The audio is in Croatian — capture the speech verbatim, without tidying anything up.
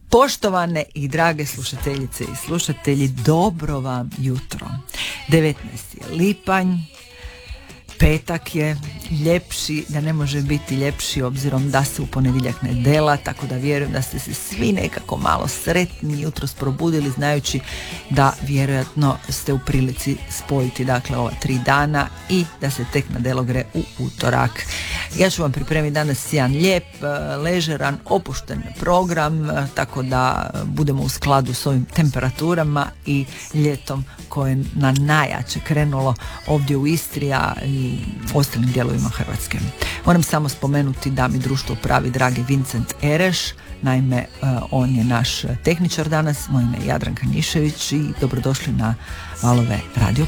Poštovane i drage slušateljice i slušatelji, dobro vam jutro. devetnaesti lipanj, petak je, ljepši, da ne može biti ljepši obzirom da se u ponedjeljak ne dela, tako da vjerujem da ste se svi nekako malo sretni jutros probudili znajući da vjerojatno ste u prilici spojiti dakle ova tri dana i da se tek na delo gre u utorak. Ja ću vam pripremiti danas jedan lijep, ležeran, opušten program, tako da budemo u skladu s ovim temperaturama i ljetom koje na najjače krenulo ovdje u Istri, a i u ostalim dijelovima Hrvatske. Moram samo spomenuti da mi društvo pravi dragi Vincent Ereš, naime on je naš tehničar danas, moje ime je Jadranka Nišević i dobrodošli na Valove radio